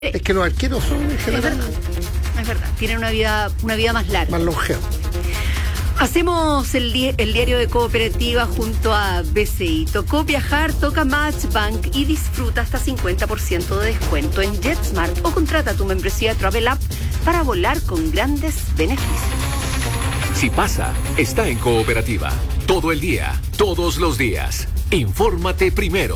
Es que los arqueros son en general Es verdad, tienen una vida más larga. más longevos. Hacemos el diario de cooperativa junto a BCI. Tocó viajar, toca Matchbank y disfruta hasta 50% de descuento en JetSmart o contrata tu membresía Travel App para volar con grandes beneficios. Si pasa, está en cooperativa. Todo el día, todos los días. Infórmate primero.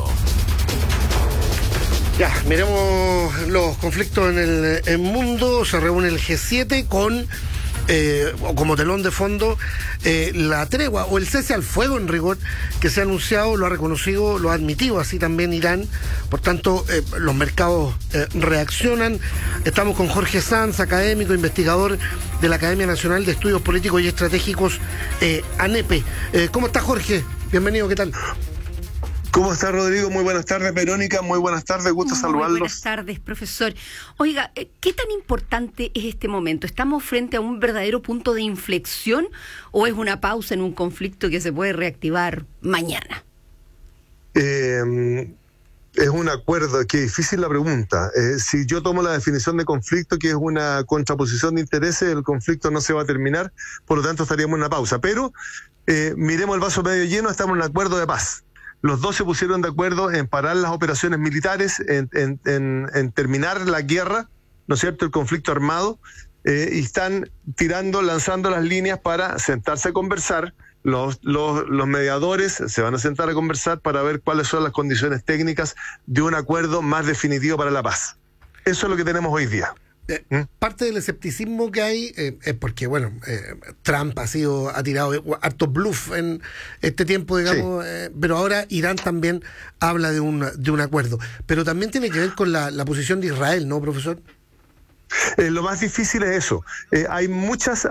Ya, miremos los conflictos en el mundo. Se reúne el G7 con, como telón de fondo, la tregua o el cese al fuego en rigor que se ha anunciado, lo ha reconocido, lo ha admitido así también Irán. Por tanto, los mercados reaccionan. Estamos con Jorge Sanz, académico, investigador de la Academia Nacional de Estudios Políticos y Estratégicos, ANEPE. ¿Cómo está, Jorge? Bienvenido, ¿qué tal? ¿Cómo está, Rodrigo? Muy buenas tardes, Verónica. Muy buenas tardes, gusto saludarlos. Muy buenas tardes, profesor. Oiga, ¿qué tan importante es este momento? ¿Estamos frente a un verdadero punto de inflexión o es una pausa en un conflicto que se puede reactivar mañana? Es un acuerdo, que difícil la pregunta. Si yo tomo la definición de conflicto, que es una contraposición de intereses, el conflicto no se va a terminar, por lo tanto estaríamos en una pausa. Pero miremos el vaso medio lleno, estamos en un acuerdo de paz. Los dos se pusieron de acuerdo en parar las operaciones militares, en terminar la guerra, ¿no es cierto?, el conflicto armado, y están lanzando las líneas para sentarse a conversar. Los mediadores se van a sentar a conversar para ver cuáles son las condiciones técnicas de un acuerdo más definitivo para la paz. Eso es lo que tenemos hoy día. Parte del escepticismo que hay es porque, bueno, Trump ha tirado harto bluff en este tiempo, digamos, sí. Pero ahora Irán también habla de un acuerdo. Pero también tiene que ver con la posición de Israel, ¿no, profesor? Lo más difícil es eso. Hay muchas,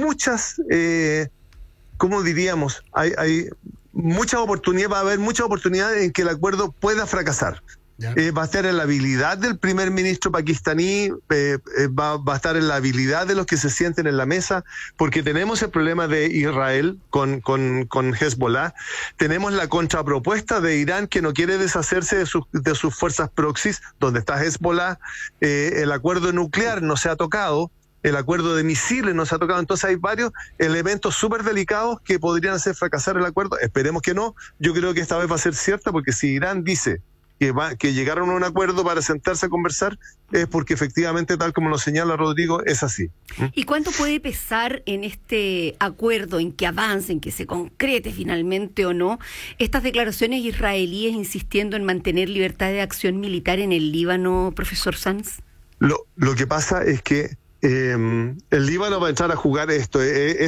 ¿cómo diríamos? Hay muchas oportunidades, va a haber muchas oportunidades en que el acuerdo pueda fracasar. Va a estar en la habilidad del primer ministro pakistaní, va a estar en la habilidad de los que se sienten en la mesa, porque tenemos el problema de Israel con Hezbollah, tenemos la contrapropuesta de Irán que no quiere deshacerse de sus fuerzas proxies, donde está Hezbollah, el acuerdo nuclear no se ha tocado, el acuerdo de misiles no se ha tocado, entonces hay varios elementos súper delicados que podrían hacer fracasar el acuerdo. Esperemos que no, yo creo que esta vez va a ser cierta, porque si Irán dice que llegaron a un acuerdo para sentarse a conversar, es porque efectivamente, tal como lo señala Rodrigo, es así. ¿Y cuánto puede pesar en este acuerdo, en que avance, en que se concrete finalmente o no, estas declaraciones israelíes insistiendo en mantener libertad de acción militar en el Líbano, profesor Sanz? Lo que pasa es que el Líbano va a entrar a jugar esto.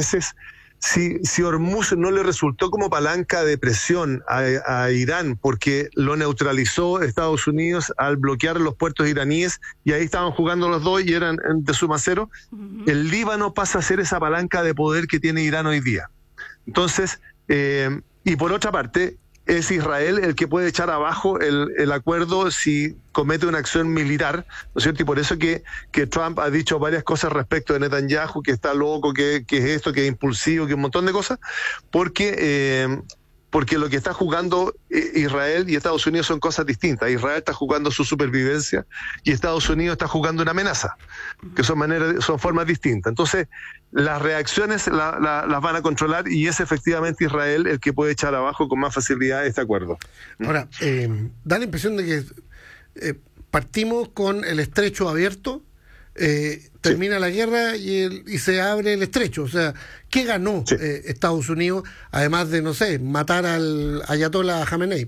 Si Hormuz no le resultó como palanca de presión a Irán, porque lo neutralizó Estados Unidos al bloquear los puertos iraníes, y ahí estaban jugando los dos y eran de suma cero, el Líbano pasa a ser esa palanca de poder que tiene Irán hoy día. Entonces, y por otra parte, es Israel el que puede echar abajo el acuerdo si comete una acción militar, ¿no es cierto? Y por eso que Trump ha dicho varias cosas respecto de Netanyahu, que está loco, que es esto, que es impulsivo, que un montón de cosas, porque lo que está jugando Israel y Estados Unidos son cosas distintas. Israel está jugando su supervivencia y Estados Unidos está jugando una amenaza, que son formas distintas. Entonces, las reacciones las van a controlar, y es efectivamente Israel el que puede echar abajo con más facilidad este acuerdo. Ahora, da la impresión de que partimos con el estrecho abierto, termina la guerra y se abre el estrecho. O sea, ¿qué ganó Estados Unidos, además de, no sé, matar al ayatollah Jamenei?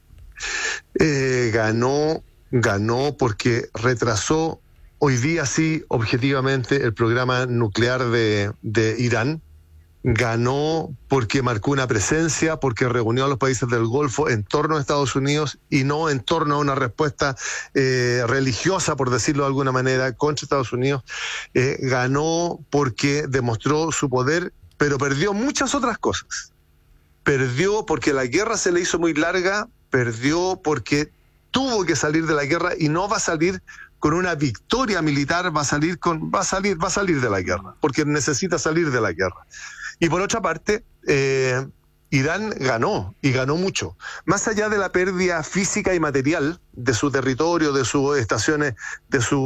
Ganó porque retrasó hoy día sí, objetivamente, el programa nuclear de Irán. Ganó porque marcó una presencia, porque reunió a los países del Golfo en torno a Estados Unidos y no en torno a una respuesta religiosa, por decirlo de alguna manera, contra Estados Unidos. Ganó porque demostró su poder, pero perdió muchas otras cosas. Perdió porque la guerra se le hizo muy larga, perdió porque tuvo que salir de la guerra y no va a salir con una victoria militar, va a salir de la guerra, porque necesita salir de la guerra. Y por otra parte, Irán ganó, y ganó mucho. Más allá de la pérdida física y material de su territorio, de sus estaciones, de su